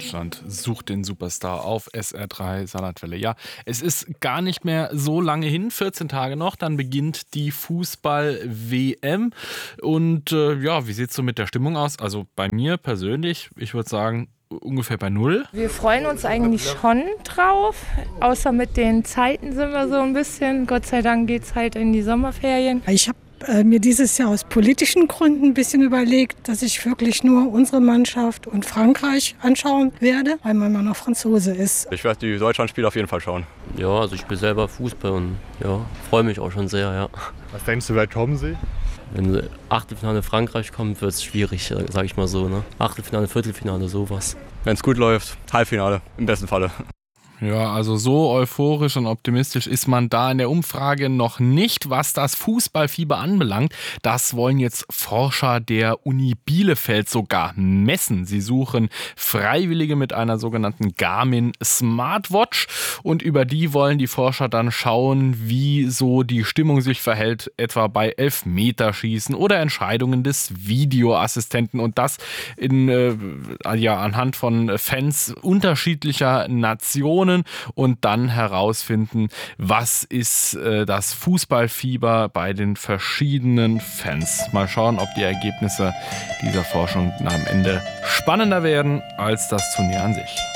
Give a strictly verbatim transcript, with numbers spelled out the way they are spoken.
Deutschland sucht den Superstar auf S R drei Saarlandwelle. Ja, es ist gar nicht mehr so lange hin, vierzehn Tage noch, dann beginnt die Fußball-W M. Und äh, ja, wie sieht es so mit der Stimmung aus? Also bei mir persönlich, ich würde sagen, ungefähr bei null. Wir freuen uns eigentlich schon drauf, außer mit den Zeiten sind wir so ein bisschen. Gott sei Dank geht es halt in die Sommerferien. Ich habe äh, mir dieses Jahr aus politischen Gründen ein bisschen überlegt, dass ich wirklich nur unsere Mannschaft und Frankreich anschauen werde, weil mein Mann auch Franzose ist. Ich werde die Deutschlandspiele auf jeden Fall schauen. Ja, also ich spiele selber Fußball und ja, freue mich auch schon sehr, ja. Was denkst du, wer kommen sie? Wenn Achtelfinale Frankreich kommt, wird es schwierig, sage ich mal so. Ne? Achtelfinale, Viertelfinale, sowas. Wenn es gut läuft, Halbfinale im besten Falle. Ja, also so euphorisch und optimistisch ist man da in der Umfrage noch nicht, was das Fußballfieber anbelangt. Das wollen jetzt Forscher der Uni Bielefeld sogar messen. Sie suchen Freiwillige mit einer sogenannten Garmin Smartwatch und über die wollen die Forscher dann schauen, wie so die Stimmung sich verhält, etwa bei Elfmeterschießen oder Entscheidungen des Videoassistenten und das in, äh, ja, anhand von Fans unterschiedlicher Nationen. Und dann herausfinden, was ist äh, das Fußballfieber bei den verschiedenen Fans. Mal schauen, ob die Ergebnisse dieser Forschung am Ende spannender werden als das Turnier an sich.